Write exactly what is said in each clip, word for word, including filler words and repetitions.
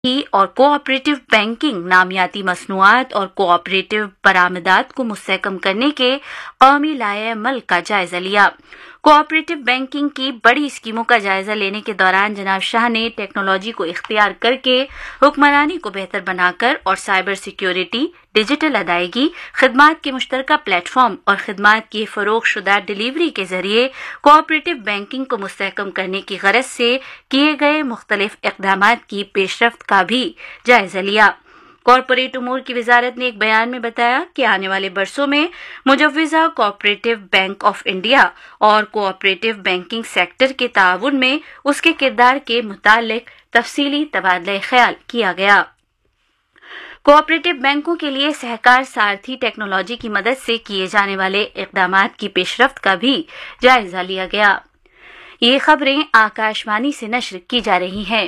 اور cooperative banking نامیاتی مصنوعات اور کوآپریٹو برآمدات کو مستحکم کرنے کے قومی لائحہ عمل کا جائزہ لیا۔ کوآپریٹو بینکنگ کی بڑی اسکیموں کا جائزہ لینے کے دوران جناب شاہ نے ٹیکنالوجی کو اختیار کر کے حکمرانی کو بہتر بنا کر اور سائبر سیکیورٹی، ڈیجیٹل ادائیگی، خدمات کے مشترکہ پلیٹ فارم اور خدمات کی فروغ شدہ ڈیلیوری کے ذریعے کوآپریٹو بینکنگ کو مستحکم کرنے کی غرض سے کیے گئے مختلف اقدامات کی پیش رفت کا بھی جائزہ لیا۔ کارپوریٹ امور کی وزارت نے ایک بیان میں بتایا کہ آنے والے برسوں میں مجوزہ کوآپریٹو بینک آف انڈیا اور کوآپریٹو بینکنگ سیکٹر کے تعاون میں اس کے کردار کے متعلق تفصیلی تبادلہ خیال کیا گیا۔ کوآپریٹو بینکوں کے لیے سہکار سارتھی ٹیکنالوجی کی مدد سے کیے جانے والے اقدامات کی پیش رفت کا بھی جائزہ لیا گیا۔ یہ خبریں آکاش وانی سے نشر کی جا رہی ہیں۔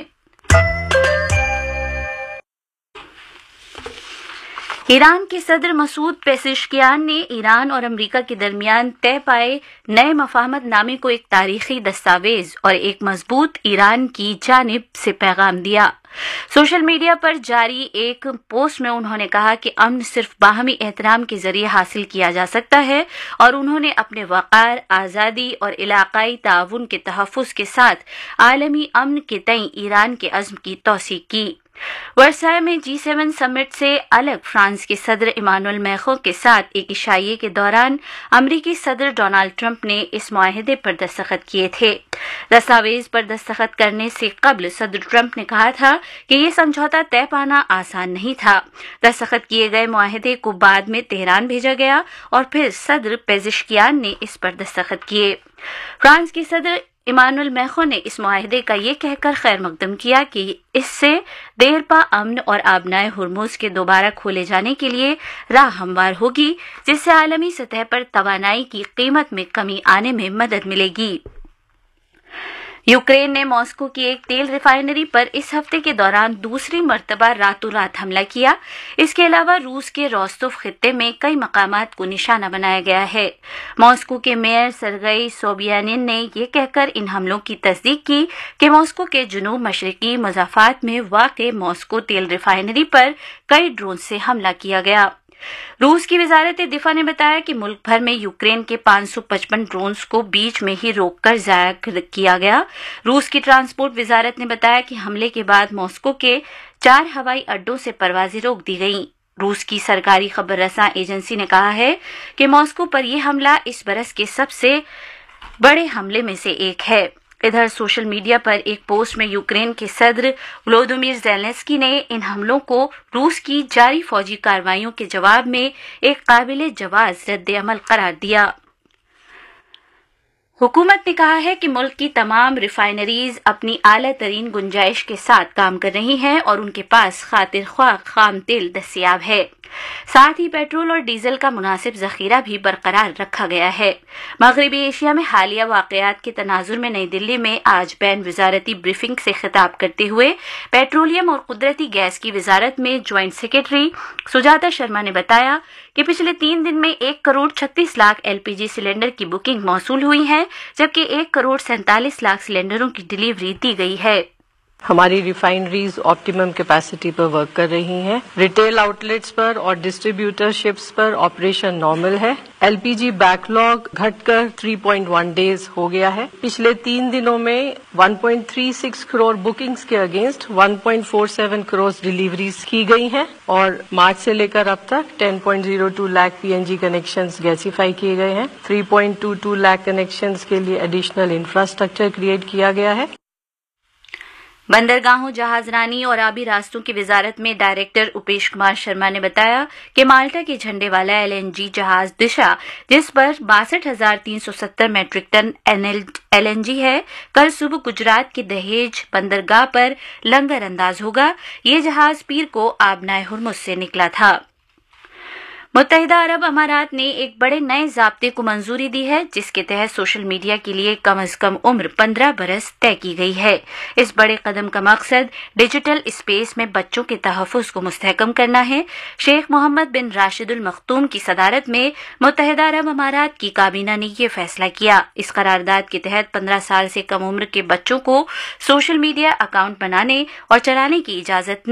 ایران کے صدر مسعود پیزشکیان نے ایران اور امریکہ کے درمیان طے پائے نئے مفاہمت نامے کو ایک تاریخی دستاویز اور ایک مضبوط ایران کی جانب سے پیغام دیا۔ سوشل میڈیا پر جاری ایک پوسٹ میں انہوں نے کہا کہ امن صرف باہمی احترام کے ذریعے حاصل کیا جا سکتا ہے اور انہوں نے اپنے وقار، آزادی اور علاقائی تعاون کے تحفظ کے ساتھ عالمی امن کے تئیں ایران کے عزم کی توثیق کی۔ ورسائے میں جی سیون سمٹ سے الگ فرانس کے صدر ایمانوئل میخوں کے ساتھ ایک عشائیے کے دوران امریکی صدر ڈونالڈ ٹرمپ نے اس معاہدے پر دستخط کیے تھے۔ دستاویز پر دستخط کرنے سے قبل صدر ٹرمپ نے کہا تھا کہ یہ سمجھوتا طے پانا آسان نہیں تھا۔ دستخط کیے گئے معاہدے کو بعد میں تہران بھیجا گیا اور پھر صدر پیزشکیان نے اس پر دستخط کیے۔ فرانس کے صدر ایمانوئل میخوں نے اس معاہدے کا یہ کہہ کر خیر مقدم کیا کہ اس سے دیر پا امن اور آبنائے ہرمز کے دوبارہ کھولے جانے کے لیے راہ ہموار ہوگی، جس سے عالمی سطح پر توانائی کی قیمت میں کمی آنے میں مدد ملے گی۔ یوکرین نے ماسکو کی ایک تیل ریفائنری پر اس ہفتے کے دوران دوسری مرتبہ راتوں رات حملہ کیا۔ اس کے علاوہ روس کے روستوف خطے میں کئی مقامات کو نشانہ بنایا گیا ہے۔ ماسکو کے میئر سرگئی سوبیانین نے یہ کہہ کر ان حملوں کی تصدیق کی کہ ماسکو کے جنوب مشرقی مضافات میں واقع ماسکو تیل ریفائنری پر کئی ڈرون سے حملہ کیا گیا۔ روس کی وزارت دفاع نے بتایا کہ ملک بھر میں یوکرین کے پانچ سو پچپن ڈرونز کو بیچ میں ہی روک کر ضائع کیا گیا۔ روس کی ٹرانسپورٹ وزارت نے بتایا کہ حملے کے بعد ماسکو کے چار ہوائی اڈوں سے پروازیں روک دی گئیں۔ روس کی سرکاری خبر رساں ایجنسی نے کہا ہے کہ ماسکو پر یہ حملہ اس برس کے سب سے بڑے حملے میں سے ایک ہے۔ ادھر سوشل میڈیا پر ایک پوسٹ میں یوکرین کے صدر ولودیمیر زیلنسکی نے ان حملوں کو روس کی جاری فوجی کارروائیوں کے جواب میں ایک قابل جواز رد عمل قرار دیا۔ حکومت نے کہا ہے کہ ملک کی تمام ریفائنریز اپنی اعلیٰ ترین گنجائش کے ساتھ کام کر رہی ہیں اور ان کے پاس خاطر خواہ خام تیل دستیاب ہے۔ ساتھ ہی پیٹرول اور ڈیزل کا مناسب ذخیرہ بھی برقرار رکھا گیا ہے۔ مغربی ایشیا میں حالیہ واقعات کے تناظر میں نئی دلی میں آج بین وزارتی بریفنگ سے خطاب کرتے ہوئے پیٹرولیم اور قدرتی گیس کی وزارت میں جوائنٹ سیکرٹری سجاتا شرما نے بتایا کہ پچھلے تین دن میں ایک کروڑ چھتیس lakh L P G cylinder کی بکنگ موصول ہوئی ہے، جبکہ ایک کروڑ سینتالیس لاکھ سلنڈروں کی ڈیلیوری دی گئی ہے۔ ہماری ریفائنریز آپٹیمم کیپیسٹی پر ورک کر رہی ہیں۔ ریٹیل آؤٹ لیٹس پر اور ڈسٹریبیوٹر شپس پر آپریشن نارمل ہے۔ ایل پی جی بیک لاگ گھٹ کر تین پوائنٹ ایک ڈیز ہو گیا ہے۔ پچھلے تین دنوں میں ایک پوائنٹ تین چھے کروڑ بکنگز کے اگینسٹ ایک پوائنٹ چار سات کروڑ ڈیلیوریز کی گئی ہیں اور مارچ سے لے کر اب تک دس پوائنٹ صفر دو لاکھ پی این جی کنیکشنز گیسیفائی کیے گئے ہیں۔ تین پوائنٹ دو دو لاکھ کنیکشنز کے لیے ایڈیشنل انفراسٹرکچر کریٹ کیا گیا ہے۔ بندرگاہوں، جہاز رانی اور آبی راستوں کی وزارت میں ڈائریکٹر اپیش کمار شرما نے بتایا کہ مالٹا کے جھنڈے والا ایل این جی جہاز دشا، جس پر باسٹھ ہزار تین سو ستر metric ton L N G ہے، کل صبح گجرات کے دہیج بندرگاہ پر لنگر انداز ہوگا۔ یہ جہاز پیر کو آبنائے ہرمز سے نکلا تھا۔ متحدہ عرب امارات نے ایک بڑے نئے ضابطے کو منظوری دی ہے جس کے تحت سوشل میڈیا کے لیے کم از کم عمر پندرہ برس طے کی گئی ہے۔ اس بڑے قدم کا مقصد ڈیجیٹل اسپیس میں بچوں کے تحفظ کو مستحکم کرنا ہے۔ شیخ محمد بن راشد المختوم کی صدارت میں متحدہ عرب امارات کی کابینہ نے یہ فیصلہ کیا۔ اس قرارداد کے تحت پندرہ سال سے کم عمر کے بچوں کو سوشل میڈیا اکاؤنٹ بنانے اور چلانے کی اجازت